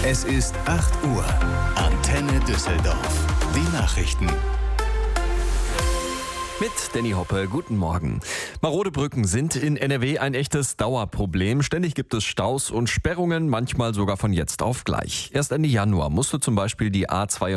Es ist 8 Uhr. Antenne Düsseldorf. Die Nachrichten. Mit Danny Hoppe, guten Morgen. Marode Brücken sind in NRW ein echtes Dauerproblem. Ständig gibt es Staus und Sperrungen, manchmal sogar von jetzt auf gleich. Erst Ende Januar musste zum Beispiel die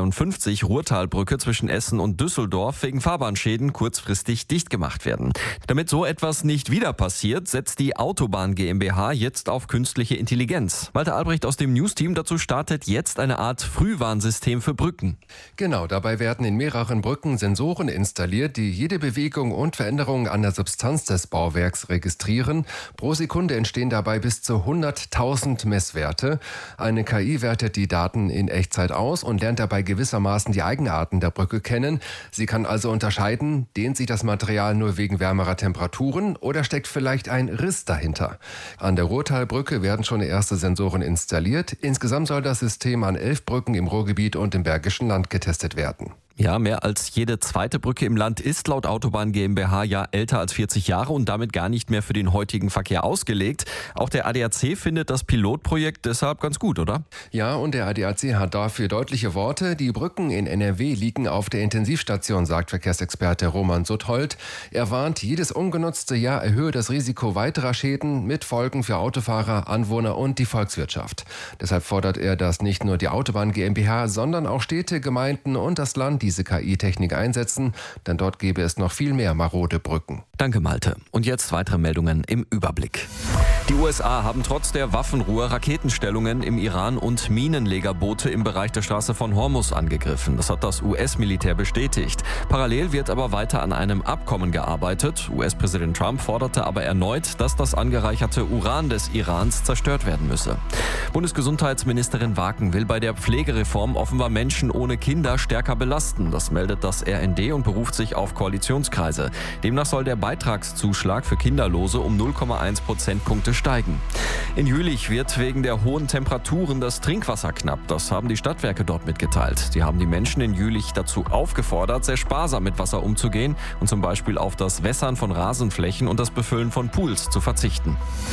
A52 Ruhrtalbrücke zwischen Essen und Düsseldorf wegen Fahrbahnschäden kurzfristig dicht gemacht werden. Damit so etwas nicht wieder passiert, setzt die Autobahn GmbH jetzt auf künstliche Intelligenz. Walter Albrecht aus dem News-Team dazu startet jetzt eine Art Frühwarnsystem für Brücken. Genau, dabei werden in mehreren Brücken Sensoren installiert, die jede Bewegung und Veränderung an der Substanz des Bauwerks registrieren. Pro Sekunde entstehen dabei bis zu 100.000 Messwerte. Eine KI wertet die Daten in Echtzeit aus und lernt dabei gewissermaßen die Eigenarten der Brücke kennen. Sie kann also unterscheiden, dehnt sich das Material nur wegen wärmerer Temperaturen oder steckt vielleicht ein Riss dahinter. An der Ruhrtalbrücke werden schon erste Sensoren installiert. Insgesamt soll das System an 11 Brücken im Ruhrgebiet und im Bergischen Land getestet werden. Ja, mehr als jede zweite Brücke im Land ist laut Autobahn GmbH ja älter als 40 Jahre und damit gar nicht mehr für den heutigen Verkehr ausgelegt. Auch der ADAC findet das Pilotprojekt deshalb ganz gut, oder? Ja, und der ADAC hat dafür deutliche Worte. Die Brücken in NRW liegen auf der Intensivstation, sagt Verkehrsexperte Roman Suthold. Er warnt, jedes ungenutzte Jahr erhöhe das Risiko weiterer Schäden mit Folgen für Autofahrer, Anwohner und die Volkswirtschaft. Deshalb fordert er, dass nicht nur die Autobahn GmbH, sondern auch Städte, Gemeinden und das Land diese KI-Technik einsetzen, denn dort gäbe es noch viel mehr marode Brücken. Danke, Malte. Und jetzt weitere Meldungen im Überblick. Die USA haben trotz der Waffenruhe Raketenstellungen im Iran und Minenlegerboote im Bereich der Straße von Hormuz angegriffen. Das hat das US-Militär bestätigt. Parallel wird aber weiter an einem Abkommen gearbeitet. US-Präsident Trump forderte aber erneut, dass das angereicherte Uran des Irans zerstört werden müsse. Bundesgesundheitsministerin Waken will bei der Pflegereform offenbar Menschen ohne Kinder stärker belasten. Das meldet das RND und beruft sich auf Koalitionskreise. Demnach soll der Beitragszuschlag für Kinderlose um 0,1 Prozentpunkte steigen. In Jülich wird wegen der hohen Temperaturen das Trinkwasser knapp. Das haben die Stadtwerke dort mitgeteilt. Sie haben die Menschen in Jülich dazu aufgefordert, sehr sparsam mit Wasser umzugehen und zum Beispiel auf das Wässern von Rasenflächen und das Befüllen von Pools zu verzichten.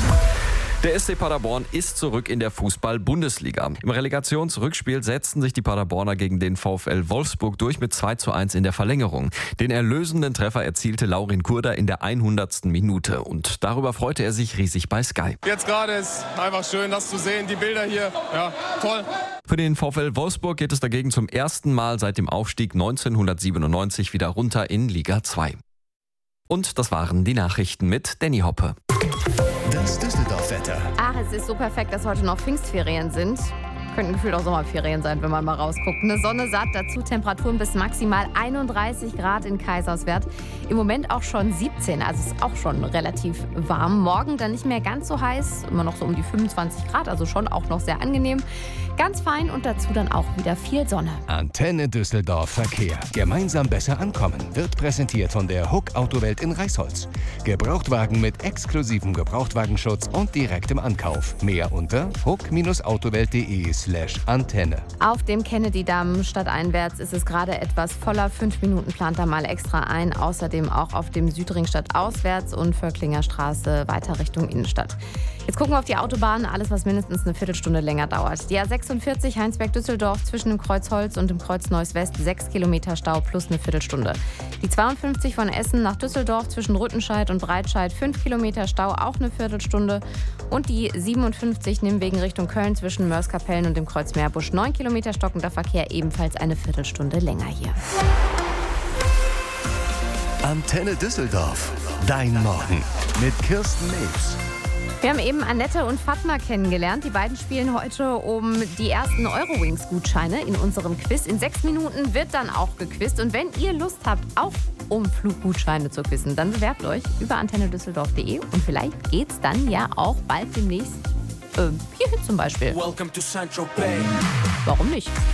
Der SC Paderborn ist zurück in der Fußball-Bundesliga. Im Relegationsrückspiel setzten sich die Paderborner gegen den VfL Wolfsburg durch mit 2:1 in der Verlängerung. Den erlösenden Treffer erzielte Laurin Kurder in der 100. Minute. Und darüber freute er sich riesig bei Sky. Jetzt gerade ist einfach schön, das zu sehen, die Bilder hier. Ja, toll. Für den VfL Wolfsburg geht es dagegen zum ersten Mal seit dem Aufstieg 1997 wieder runter in Liga 2. Und das waren die Nachrichten mit Danny Hoppe. Das Düsseldorf-Wetter. Ach, es ist so perfekt, dass heute noch Pfingstferien sind. Könnten gefühlt auch Sommerferien sein, wenn man mal rausguckt. Eine Sonne satt, dazu Temperaturen bis maximal 31 Grad in Kaiserswerth. Im Moment auch schon 17, also ist auch schon relativ warm. Morgen dann nicht mehr ganz so heiß, immer noch so um die 25 Grad, also schon auch noch sehr angenehm. Ganz fein und dazu dann auch wieder viel Sonne. Antenne Düsseldorf Verkehr. Gemeinsam besser ankommen. Wird präsentiert von der Huck Autowelt in Reisholz. Gebrauchtwagen mit exklusivem Gebrauchtwagenschutz und direktem Ankauf. Mehr unter huck-autowelt.de/Antenne. Auf dem Kennedy-Damm stadteinwärts ist es gerade etwas voller. 5 Minuten plant da mal extra ein. Außerdem auch auf dem Südring stadtauswärts und Völklinger Straße weiter Richtung Innenstadt. Jetzt gucken wir auf die Autobahn. Alles, was mindestens eine Viertelstunde länger dauert. Die A46 Heinsberg-Düsseldorf zwischen dem Kreuz Holz und dem Kreuz Neuss-West 6 Kilometer Stau plus eine Viertelstunde. Die 52 von Essen nach Düsseldorf zwischen Rüttenscheid und Breitscheid 5 Kilometer Stau, auch eine Viertelstunde. Und die 57 Nimwegen Richtung Köln zwischen Mörskapellen und dem Kreuz Meerbusch 9 Kilometer stockender Verkehr, ebenfalls eine Viertelstunde länger hier. Antenne Düsseldorf. Dein Morgen mit Kirsten Nebs. Wir haben eben Annette und Fatma kennengelernt. Die beiden spielen heute um die ersten Eurowings-Gutscheine in unserem Quiz. In 6 Minuten wird dann auch gequizt. Und wenn ihr Lust habt, auch um Fluggutscheine zu quizzen, dann bewerbt euch über antennedüsseldorf.de. Und vielleicht geht's dann ja auch bald demnächst hierhin zum Beispiel. Welcome to Central Bay. Warum nicht?